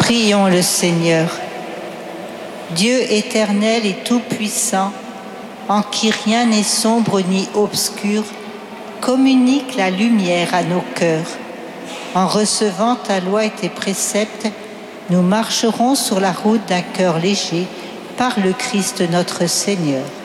Prions le Seigneur. Dieu éternel et tout-puissant, en qui rien n'est sombre ni obscur, communique la lumière à nos cœurs. En recevant ta loi et tes préceptes, nous marcherons sur la route d'un cœur léger par le Christ notre Seigneur.